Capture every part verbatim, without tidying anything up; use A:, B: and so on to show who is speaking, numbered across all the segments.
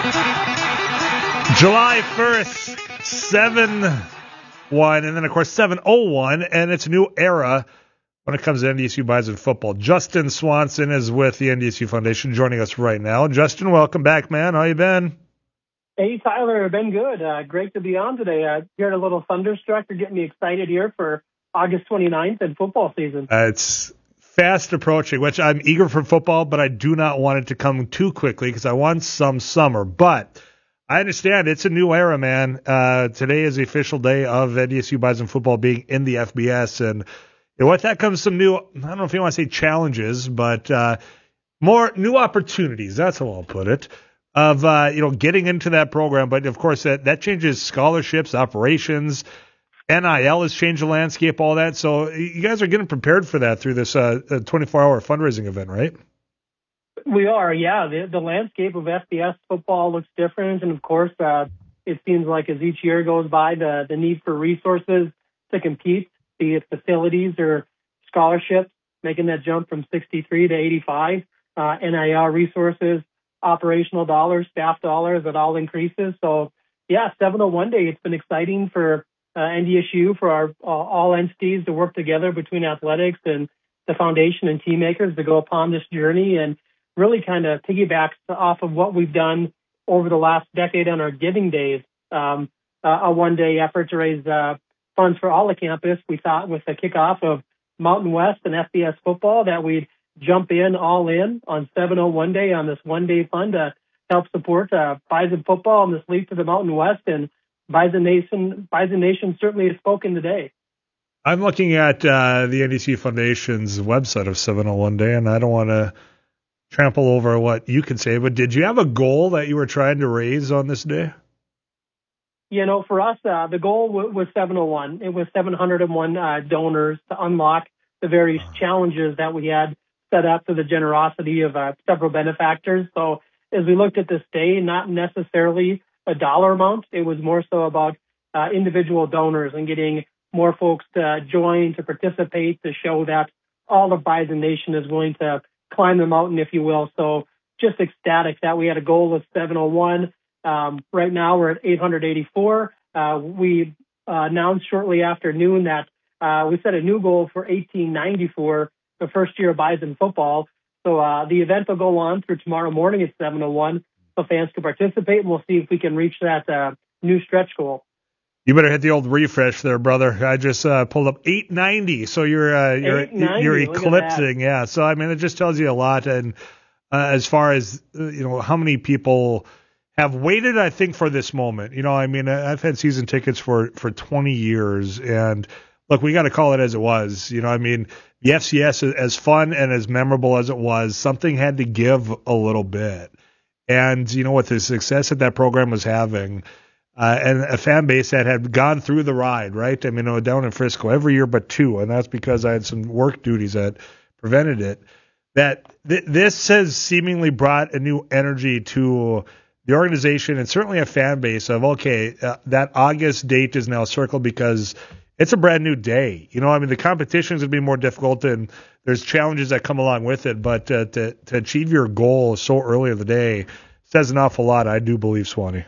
A: July first, seven one, and then, of course, seven oh one, and it's a new era when it comes to N D S U Bison football. Justin Swanson is with the N D S U Foundation joining us right now. Justin, welcome back, man. How you been?
B: Hey, Tyler, been good. Uh, great to be on today. Uh, heard a little thunderstruck. You're getting me excited here for August twenty-ninth and football season.
A: Uh, it's fast approaching, which I'm eager for football, but I do not want it to come too quickly because I want some summer. But I understand it's a new era, man. Uh, today is the official day of N D S U Bison football being in the F B S. And you know, with that comes some new, I don't know if you want to say challenges, but uh, more new opportunities. That's how I'll put it, of uh, you know, getting into that program. But, of course, that, that changes scholarships, operations. N I L has changed the landscape, all that. So you guys are getting prepared for that through this uh, twenty-four hour fundraising event, right?
B: We are, yeah. The, the landscape of F B S football looks different. And, of course, uh, it seems like as each year goes by, the, the need for resources to compete, be it facilities or scholarships, making that jump from sixty-three to eighty-five, uh, N I L resources, operational dollars, staff dollars, it all increases. So, yeah, seven oh one day, it's been exciting for uh, N D S U, for our uh, all entities to work together between athletics and the foundation and team makers to go upon this journey and really kind of piggybacks off of what we've done over the last decade on our giving days, um, uh, a one-day effort to raise uh, funds for all the campus. We thought with the kickoff of Mountain West and F B S football that we'd jump in all in on seven oh one day on this one-day fund to help support uh, Bison football and this leap to the Mountain West. And Bison Nation, Bison Nation certainly has spoken today.
A: I'm looking at uh, the N D S U Foundation's website of seven oh one day, and I don't want to trample over what you could say, but did you have a goal that you were trying to raise on this day?
B: You know, for us, uh, the goal w- was seven oh one. It was seven hundred one uh, donors to unlock the various challenges that we had set up through the generosity of uh, several benefactors. So as we looked at this day, not necessarily a dollar amount, it was more so about uh, individual donors and getting more folks to join, to participate, to show that all of Bison Nation is willing to climb the mountain, if you will. So just ecstatic that we had a goal of seven oh one. Um, right now we're at eight hundred eighty-four. Uh, we uh, announced shortly after noon that uh, we set a new goal for eighteen ninety-four, the first year of Bison football. So uh, the event will go on through tomorrow morning at seven oh one. So fans can participate, and we'll see if we can reach that uh, new stretch goal.
A: You better hit the old refresh there, brother. I just uh, pulled up eight ninety, so you're uh, you're you're eclipsing, yeah. So I mean, it just tells you a lot. And uh, as far as uh, you know, how many people have waited, I think, for this moment. You know, I mean, I've had season tickets for for twenty years, and look, we got to call it as it was. You know, I mean, the F C S, as fun and as memorable as it was, something had to give a little bit. And you know, with the success that that program was having. Uh, and a fan base that had gone through the ride, right? I mean, I was down in Frisco every year but two, and that's because I had some work duties that prevented it. That th- this has seemingly brought a new energy to the organization and certainly a fan base of, okay, uh, that August date is now circled because it's a brand new day. You know, I mean, the competition is going to be more difficult and there's challenges that come along with it, but uh, to, to achieve your goal so early in the day says an awful lot, I do believe, Swanee.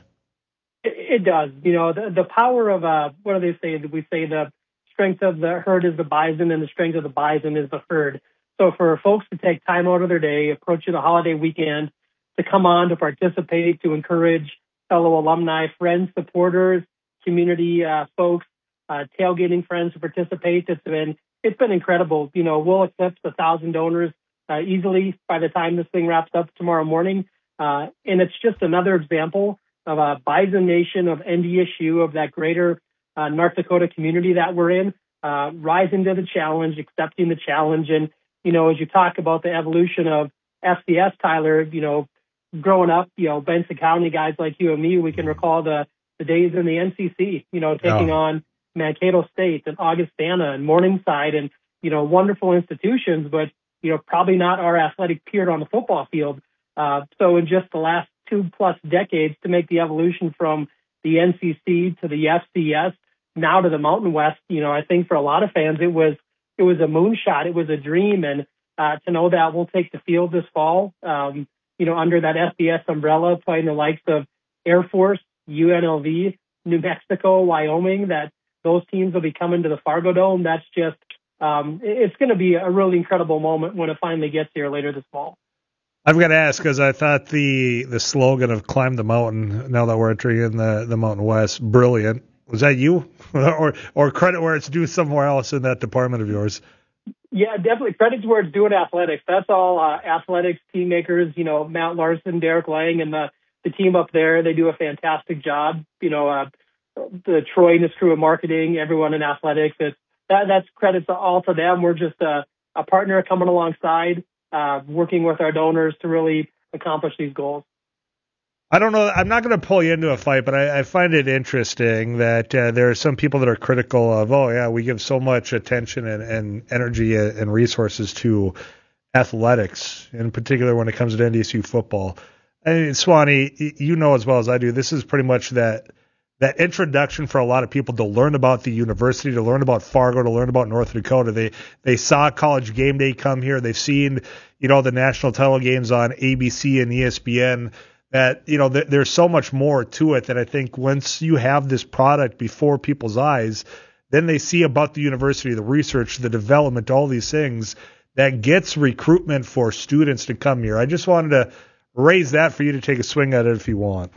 B: It does. You know, the, the power of, uh, what do they say? We say the strength of the herd is the bison and the strength of the bison is the herd. So for folks to take time out of their day, approaching the holiday weekend, to come on, to participate, to encourage fellow alumni, friends, supporters, community uh, folks, uh, tailgating friends to participate, it's been, it's been incredible. You know, we'll eclipse a thousand donors uh, easily by the time this thing wraps up tomorrow morning. Uh, and it's just another example of a Bison Nation, of N D S U, of that greater uh, North Dakota community that we're in, uh, rising to the challenge, accepting the challenge. And, you know, as you talk about the evolution of F C S, Tyler, you know, growing up, you know, Benson County guys like you and me, we can recall the, the days in the N C C, you know, taking oh. on Mankato State and Augustana and Morningside and, you know, wonderful institutions, but, you know, probably not our athletic peer on the football field. Uh, so in just the last two plus decades to make the evolution from the N C C to the F C S, now to the Mountain West, you know, I think for a lot of fans, it was, it was a moonshot. It was a dream. And uh, to know that we'll take the field this fall, um, you know, under that F B S umbrella, playing the likes of Air Force, U N L V, New Mexico, Wyoming, that those teams will be coming to the Fargo Dome. That's just, um, it's going to be a really incredible moment when it finally gets here later this fall.
A: I've got to ask, because I thought the, the slogan of "Climb the Mountain," now that we're entering in the, the Mountain West, brilliant. Was that you? or or credit where it's due somewhere else in that department of yours?
B: Yeah, definitely credit to where it's due in athletics. That's all uh, athletics team makers, you know, Matt Larson, Derek Lang, and the, the team up there. They do a fantastic job. You know, uh, the Troy and his crew of marketing, everyone in athletics. It's, that, that's credit to all to them. We're just a, a partner coming alongside, uh, working with our donors to really accomplish these goals.
A: I don't know. I'm not going to pull you into a fight, but I, I find it interesting that uh, there are some people that are critical of, oh, yeah, we give so much attention and, and energy and resources to athletics, in particular when it comes to N D S U football. I mean, Swanee, you know as well as I do, this is pretty much that that introduction for a lot of people to learn about the university, to learn about Fargo, to learn about North Dakota. They they saw College Game Day come here. They've seen, you know, the national title games on A B C and E S P N. That, you know, th- there's so much more to it that I think once you have this product before people's eyes, then they see about the university, the research, the development, all these things that gets recruitment for students to come here. I just wanted to raise that for you to take a swing at it if you want.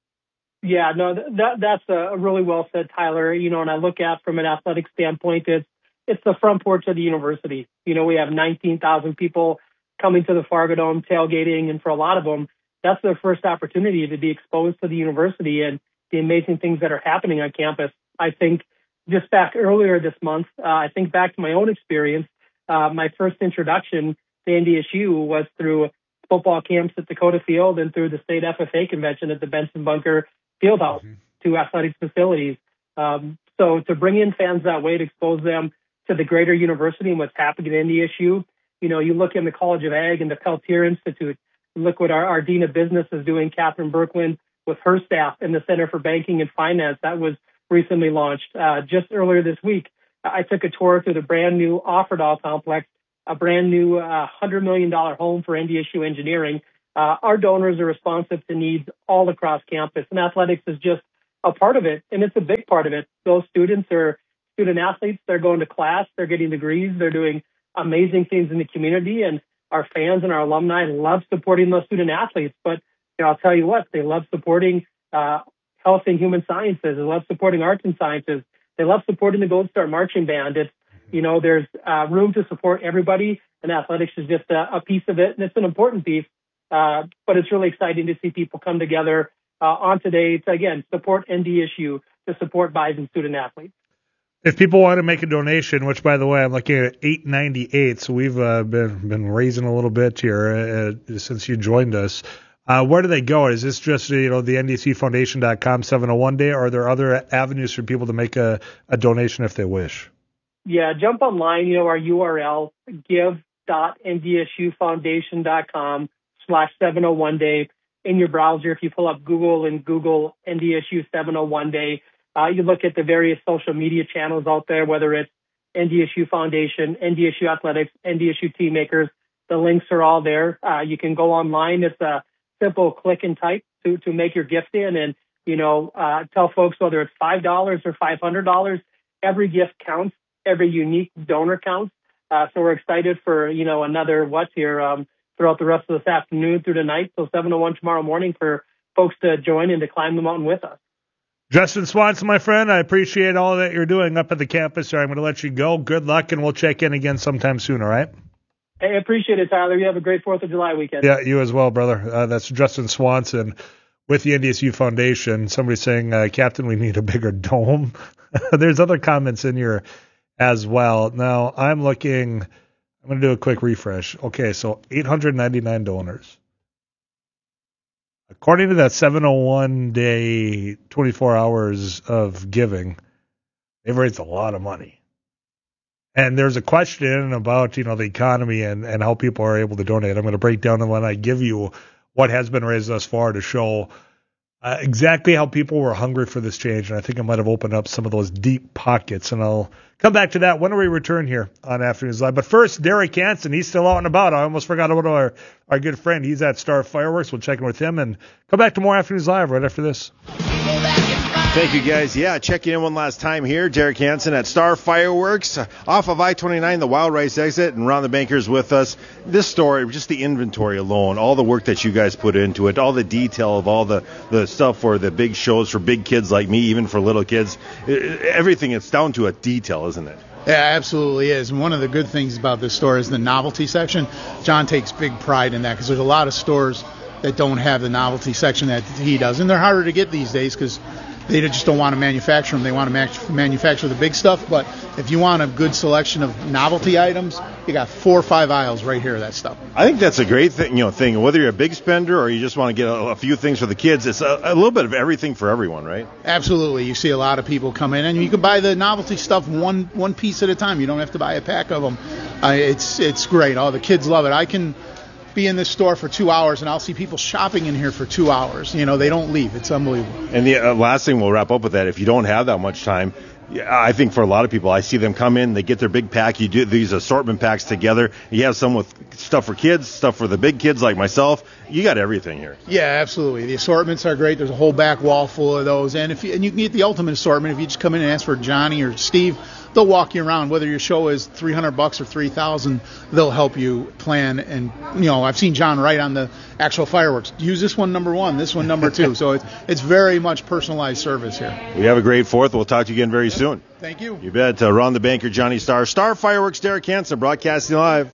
B: Yeah, no, that that's a really well said, Tyler. You know, and I look at from an athletic standpoint, it's it's the front porch of the university. You know, we have nineteen thousand people coming to the Fargo Dome tailgating, and for a lot of them, that's their first opportunity to be exposed to the university and the amazing things that are happening on campus. I think just back earlier this month, uh, I think back to my own experience. Uh, my first introduction to N D S U was through football camps at Dakota Field and through the state F F A convention at the Benson Bunker Fieldhouse, mm-hmm. two athletics facilities. Um, so to bring in fans that way, to expose them to the greater university and what's happening at N D S U, you know, you look in the College of Ag and the Peltier Institute. Look what our, our Dean of Business is doing, Catherine Birkland, with her staff in the Center for Banking and Finance. That was recently launched uh, just earlier this week. I took a tour through the brand new Offerdahl complex, a brand new uh, one hundred million dollars home for N D S U engineering. Uh, our donors are responsive to needs all across campus, and athletics is just a part of it, and it's a big part of it. Those students are student athletes. They're going to class. They're getting degrees. They're doing amazing things in the community, and our fans and our alumni love supporting those student athletes. But you know, I'll tell you what, they love supporting uh, health and human sciences. They love supporting arts and sciences. They love supporting the Gold Star Marching Band. It's, you know, there's uh, room to support everybody, and athletics is just a, a piece of it, and it's an important piece. Uh, but it's really exciting to see people come together uh, on today to, again, support N D S U, to support Bison student athletes.
A: If people want to make a donation, which, by the way, I'm looking at eight ninety-eight, so we've uh, been been raising a little bit here uh, since you joined us. Uh, where do they go? Is this just, you know, the N D S U Foundation dot com seven oh one day, or are there other avenues for people to make a, a donation if they wish?
B: Yeah, jump online. You know, our U R L, give dot N D S U Foundation dot com slash seven oh one day. In your browser, if you pull up Google and Google N D S U seven oh one day, Uh, you look at the various social media channels out there, whether it's N D S U Foundation, N D S U Athletics, N D S U Team Makers. The links are all there. Uh, you can go online. It's a simple click and type to, to make your gift in. And, you know, uh, tell folks whether it's five dollars or five hundred dollars, every gift counts. Every unique donor counts. Uh, so we're excited for, you know, another what's here um, throughout the rest of this afternoon through the night. So seven oh one tomorrow morning for folks to join and to climb the mountain with us.
A: Justin Swanson, my friend, I appreciate all that you're doing up at the campus. I'm going to let you go. Good luck, and we'll check in again sometime soon, all right?
B: Hey, I appreciate it, Tyler. You have a great fourth of July weekend.
A: Yeah, you as well, brother. Uh, that's Justin Swanson with the N D S U Foundation. Somebody saying, uh, Captain, we need a bigger dome. There's other comments in here as well. Now, I'm looking, I'm going to do a quick refresh. Okay, so eight hundred ninety-nine donors. According to that seven oh one day, twenty-four hours of giving, they've raised a lot of money. And there's a question about, you know, the economy and, and how people are able to donate. I'm going to break down and when I give you what has been raised thus far to show uh, exactly how people were hungry for this change, and I think it might have opened up some of those deep pockets, and I'll come back to that when we return here on Afternoons Live. But first, Derek Hansen, he's still out and about. I almost forgot about our, our good friend. He's at Star Fireworks. We'll check in with him and come back to more Afternoons Live right after this.
C: Thank you, guys. Yeah, checking in one last time here. Derek Hansen at Star Fireworks, uh, off of I twenty-nine, the Wild Rice exit, and Ron the Banker's with us. This story, just the inventory alone, all the work that you guys put into it, all the detail of all the, the stuff for the big shows for big kids like me, even for little kids, it, everything, it's down to a detail, isn't it?
D: Yeah, absolutely is. And one of the good things about this store is the novelty section. John takes big pride in that because there's a lot of stores that don't have the novelty section that he does. And they're harder to get these days because they just don't want to manufacture them. They want to manufacture the big stuff. But if you want a good selection of novelty items, you got four or five aisles right here of that stuff.
C: I think that's a great thing, you know, thing. Whether you're a big spender or you just want to get a, a few things for the kids, it's a, a little bit of everything for everyone, right?
D: Absolutely. You see a lot of people come in, and you can buy the novelty stuff one one piece at a time. You don't have to buy a pack of them. Uh, it's it's great. All the kids love it. I can be in this store for two hours, and I'll see people shopping in here for two hours. You know, they don't leave. It's unbelievable.
C: And the uh, last thing, we'll wrap up with that. If you don't have that much time, yeah, I think for a lot of people, I see them come in, they get their big pack. You do these assortment packs together. You have some with stuff for kids, stuff for the big kids like myself. You got everything here.
D: Yeah, absolutely. The assortments are great. There's a whole back wall full of those. And if you, and you can get the ultimate assortment if you just come in and ask for Johnny or Steve. They'll walk you around. Whether your show is three hundred bucks or three thousand, they'll help you plan. And you know, I've seen John write on the actual fireworks, use this one number one, this one number two. So it's it's very much personalized service here.
C: We have a great fourth. We'll talk to you again very soon.
D: Thank you.
C: You bet. Uh, Ron the Banker, Johnny Star, Star Fireworks, Derek Hansen, broadcasting live.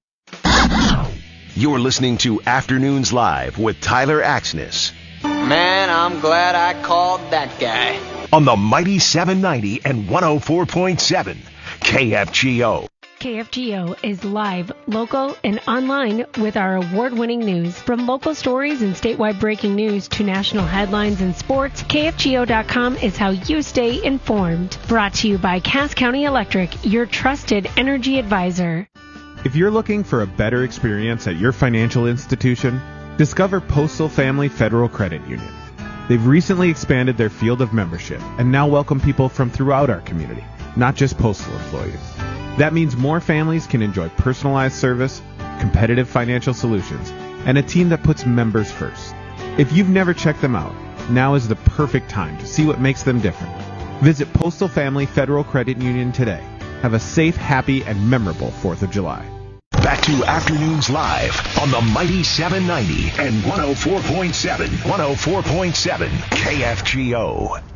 E: You're listening to Afternoons Live with Tyler Axness.
F: Man, I'm glad I called that guy.
E: On the Mighty seven ninety and one oh four point seven. K F G O.
G: K F G O is live, local, and online with our award-winning news. From local stories and statewide breaking news to national headlines and sports, K F G O dot com is how you stay informed. Brought to you by Cass County Electric, your trusted energy advisor.
H: If you're looking for a better experience at your financial institution, discover Postal Family Federal Credit Union. They've recently expanded their field of membership and now welcome people from throughout our community, not just postal employees. That means more families can enjoy personalized service, competitive financial solutions, and a team that puts members first. If you've never checked them out, now is the perfect time to see what makes them different. Visit Postal Family Federal Credit Union today. Have a safe, happy, and memorable fourth of July.
E: Back to Afternoons Live on the Mighty seven ninety and one oh four point seven. one oh four point seven K F G O.